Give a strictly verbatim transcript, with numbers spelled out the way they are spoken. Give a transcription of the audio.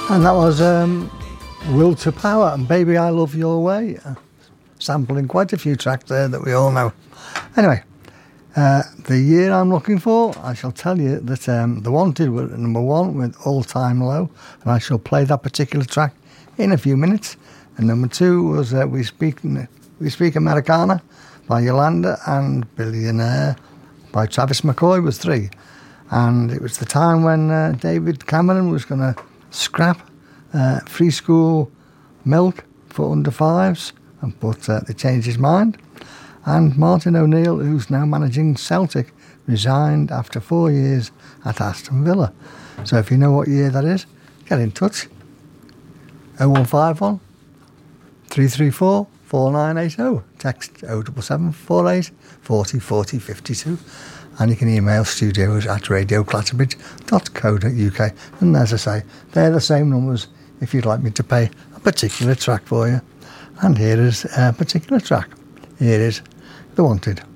And that was um, Will to Power and Baby I Love Your Way, uh, sampling quite a few tracks there that we all know. Anyway, uh, the year I'm looking for, I shall tell you that um, The Wanted were number one with All Time Low, and I shall play that particular track in a few minutes. And number two was uh, We Speak We Speak Americana by Yolanda, and Billionaire by Travis McCoy was three. And it was the time when uh, David Cameron was going to scrap uh, free school milk for under fives, but uh, they changed his mind. And Martin O'Neill, who's now managing Celtic, resigned after four years at Aston Villa. So if you know what year that is, get in touch. oh one five one, three three four, four nine eight oh. Text oh seven seven, four eight, four oh, four oh, five two. And you can email studios at radio clatterbridge dot co dot uk. And as I say, they're the same numbers if you'd like me to play a particular track for you. And here is a particular track. Here is The Wanted.